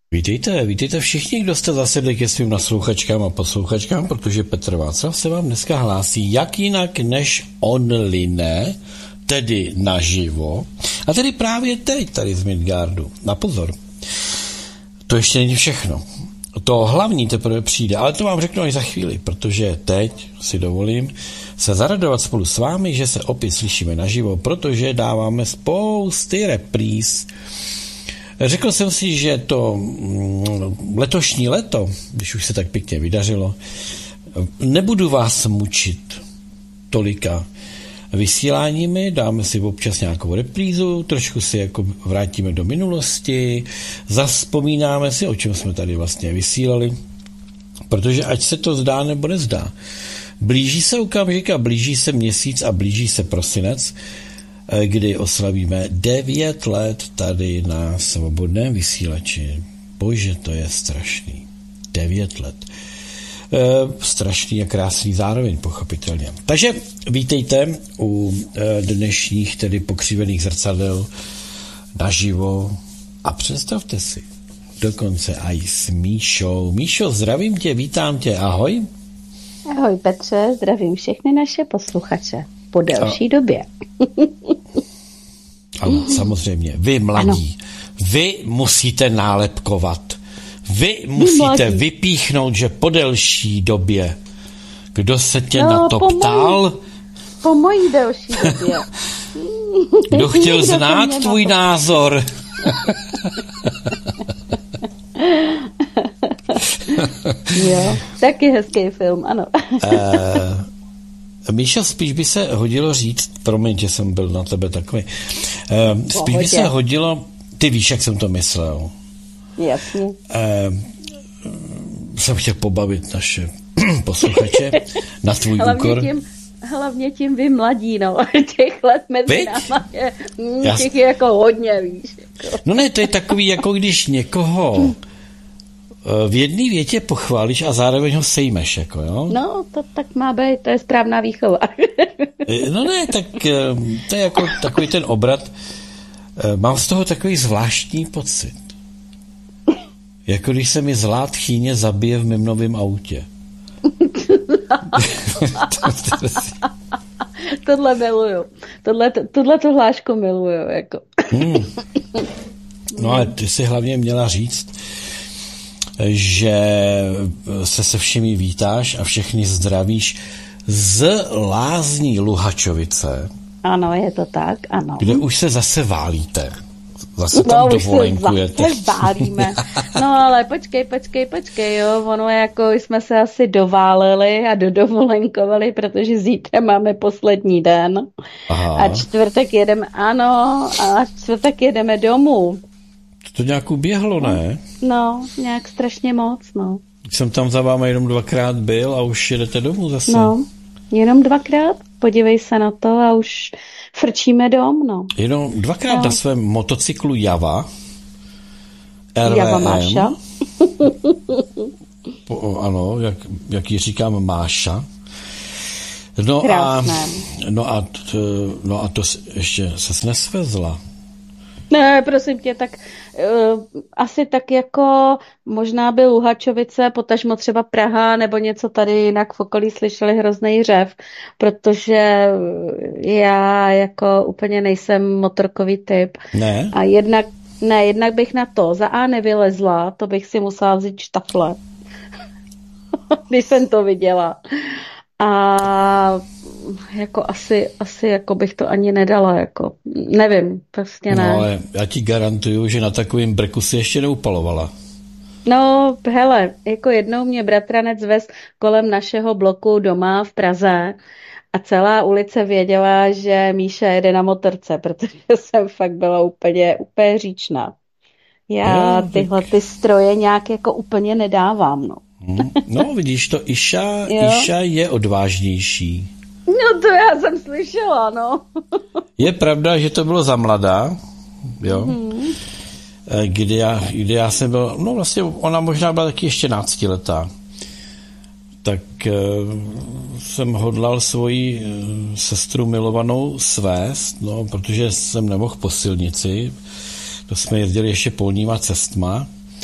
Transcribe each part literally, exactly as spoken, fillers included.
Vítejte, vítejte všichni, kdo jste zasedli ke svým naslouchačkám a posluchačkám, protože Petr Václav se vám dneska hlásí jak jinak než online, tedy naživo, a tedy právě teď tady z Midgardu. Na pozor, to ještě není všechno. To hlavní teprve přijde, ale to vám řeknu až za chvíli, protože teď si dovolím se zaradovat spolu s vámi, že se opět slyšíme naživo, protože dáváme spousty repríz. Řekl jsem si, že to letošní leto, když už se tak pěkně vydařilo, nebudu vás mučit tolika vysíláními, dáme si občas nějakou reprízu, trošku si jako vrátíme do minulosti, zavzpomínáme si, o čem jsme tady vlastně vysílali, protože ať se to zdá nebo nezdá, blíží se okamžik a blíží se měsíc a blíží se prosinec, kdy oslavíme devět let tady na Svobodném vysílači. Bože, to je strašný. Devět let. E, strašný a krásný zároveň, pochopitelně. Takže vítejte u e, dnešních tedy pokřivených zrcadel naživo a představte si, dokonce i s Míšou. Míšo, zdravím tě, vítám tě, ahoj. Ahoj Petře, zdravím všechny naše posluchače po delší a... době. Ano, samozřejmě. Vy mladí, ano. Vy musíte nálepkovat. Vy musíte vy vypíchnout, že po delší době. Kdo se tě no, na to po ptal? Mojí, po mojí delší době. Kdo chtěl znát tvůj to... názor? Jo, taky hezký film, ano. uh, Míša, spíš by se hodilo říct, promiň, že jsem byl na tebe takový, uh, spíš by se hodilo, ty víš, jak jsem to myslel. Jasně. Uh, jsem chtěl pobavit naše posluchače na tvůj hlavně úkor. Tím, hlavně tím vy mladí, no, těch let mezi Víť? náma je, mm, těch je jako hodně, víš. Jako. No ne, to je takový, jako když někoho v jedné větě pochválíš a zároveň ho sejmeš, jako jo? No, to tak má být, to je správná výchova. No ne, tak to je jako takový ten obrat. Mám z toho takový zvláštní pocit. Jako když se mi zlá tchýně zabije v mém novém autě. Tohle miluju. Tohle, tohle to hlášku miluju, jako. Hmm. No ale ty si hlavně měla říct, že se se všemi vítáš a všechny zdravíš z lázní Luhačovice. Ano, je to tak, ano. Kde už se zase válíte. Zase tam no, dovolenkujete. No, už se zase válíme. No, ale počkej, počkej, počkej, jo. Ono jako jsme se asi dováleli a dodovolenkovali, protože zítra máme poslední den. Aha. A čtvrtek jedeme, ano, a čtvrtek jedeme domů. To nějak uběhlo, ne? No, nějak strašně moc, no. Jsem tam za váma jenom dvakrát byl a už jedete domů zase. No, jenom dvakrát, podívej se na to a už frčíme dom, no. Jenom dvakrát no. Na svém motocyklu Java. R V M. Java Máša. po, ano, jak, jak ji říkám, Máša. No Krásné. a, no a, t, no a to ještě ses nesvezla. Ne, prosím tě, tak uh, asi tak jako možná by Luhačovice, potažmo třeba Praha nebo něco tady jinak v okolí slyšeli hrozný řev, protože já jako úplně nejsem motorkový typ. Ne? A jednak, ne, jednak bych na to za A nevylezla, to bych si musela vzít štafle, když jsem to viděla. A jako asi, asi jako bych to ani nedala, jako nevím, prostě ne. No ale já ti garantuju, že na takovým brku si ještě neupalovala. No, hele, jako jednou mě bratranec vez kolem našeho bloku doma v Praze a celá ulice věděla, že Míša jede na motorce, protože jsem fakt byla úplně, úplně říčná. Já no, tyhle ty stroje nějak jako úplně nedávám, no. No, vidíš to, Iša, Iša je odvážnější. No to já jsem slyšela, no. Je pravda, že to bylo za mladá, jo. Mm-hmm. Kdy, já, kdy já jsem byl, no vlastně ona možná byla taky ještě náctiletá. Tak uh, jsem hodlal svoji uh, sestru milovanou svést, no, protože jsem nemohl po silnici. To jsme jezdili ještě polníma cestma.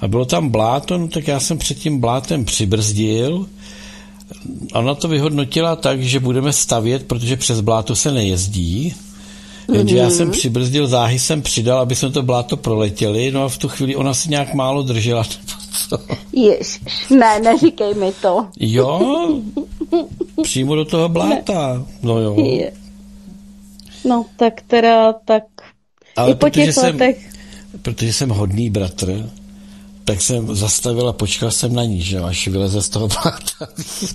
a bylo tam bláto, no tak já jsem před tím blátem přibrzdil. Ona to vyhodnotila tak, že budeme stavět, protože přes bláto se nejezdí. Jenže já jsem přibrzdil, záhy jsem přidal, aby jsme to bláto proletěli, no a v tu chvíli ona si nějak málo držela. Ježiš, ne, neříkej mi to. Jo, přímo do toho bláta. No jo. Je. No, tak teda, tak ale i po těch jsem, letech. Protože jsem hodný bratr, tak jsem zastavil a počkal jsem na ní, že až vyleze z toho bláta.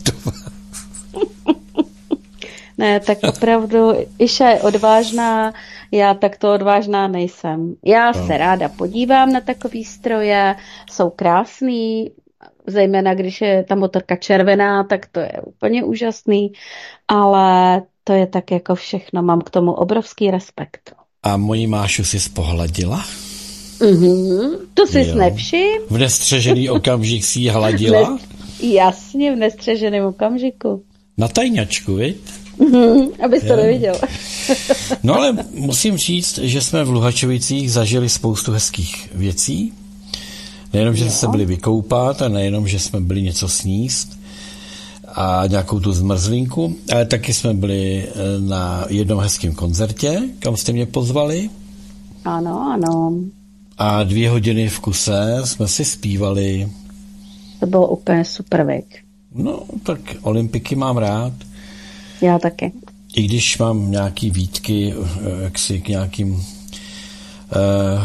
Ne, tak opravdu Iša je odvážná, já takto odvážná nejsem. Já no. se ráda podívám na takový stroje, jsou krásný, zejména když je ta motorka červená, tak to je úplně úžasný, ale to je tak jako všechno, mám k tomu obrovský respekt. A moji Mášu si spohladila? Mm-hmm, to jsi nevšiml? V nestřežený okamžik si ji hladila? Nest, jasně, v nestřeženém okamžiku. Na tajňačku, viď? Mm-hmm, abys to neviděl. No ale musím říct, že jsme v Luhačovicích zažili spoustu hezkých věcí. Nejenom, že jsme se byli vykoupat a nejenom, že jsme byli něco sníst a nějakou tu zmrzlinku, ale taky jsme byli na jednom hezkém koncertě, kam jste mě pozvali. Ano, ano. A dvě hodiny v kuse jsme si zpívali. To bylo úplně super, veď. No, tak olympiky mám rád. Já taky. I když mám nějaký výtky jaksi k nějakým uh, uh,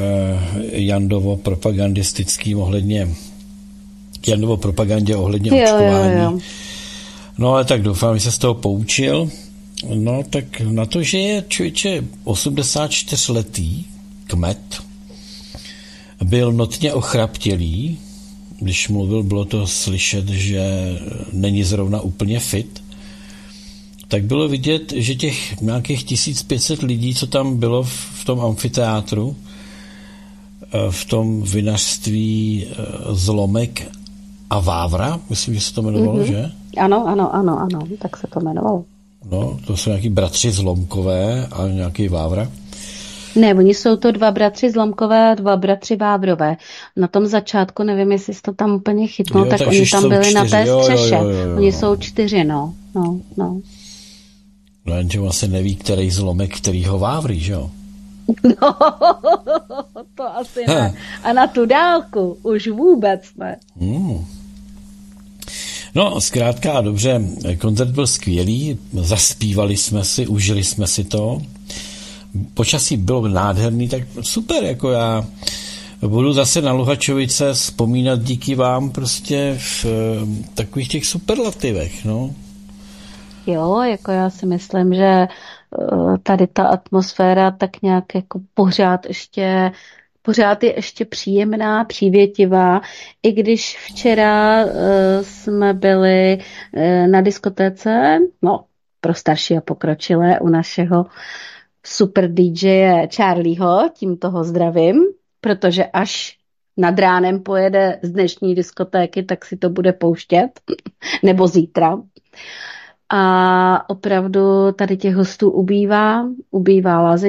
Jandovo-propagandistickým ohledně Jandovo-propagandě ohledně jo, očkování. Jo, jo. No ale tak doufám, že se z toho poučil. No tak na to, že je člověče osmdesátčtyřletý kmet, byl notně ochraptělý, když mluvil, bylo to slyšet, že není zrovna úplně fit, tak bylo vidět, že těch nějakých tisíc pět set lidí, co tam bylo v tom amfiteátru, v tom vinařství Zlomek a Vávra, myslím, že se to jmenovalo, mm-hmm. že? Ano, ano, ano, ano, tak se to jmenovalo. No, to jsou nějaký bratři Zlomkové a nějaký Vávra. Ne, oni jsou to dva bratři Zlomkové a dva bratři Vávrové. Na tom začátku, nevím, jestli jsi to tam úplně chytnul, jo, tak oni tam byli čtyři. Na té střeše. Jo, jo, jo, jo. Oni jsou čtyři, no. No, no. No jenže on se neví, který Zlomek, kterýho Vávry, že jo? No, to asi ne. Ha. A na tu dálku už vůbec ne. Hmm. No, zkrátka a dobře, koncert byl skvělý, zaspívali jsme si, užili jsme si to. Počasí bylo nádherný, tak super, jako já budu zase na Luhačovice vzpomínat díky vám prostě v takových těch superlativech, no. Jo, jako já si myslím, že tady ta atmosféra tak nějak jako pořád ještě pořád je ještě příjemná, přívětivá, i když včera uh, jsme byli uh, na diskotéce, no, pro starší a pokročilé, u našeho super dý džeje Charlieho, tím toho zdravím, protože až nad ránem pojede z dnešní diskotéky, tak si to bude pouštět, nebo zítra. A opravdu tady těch hostů ubývá, ubývá lázeň.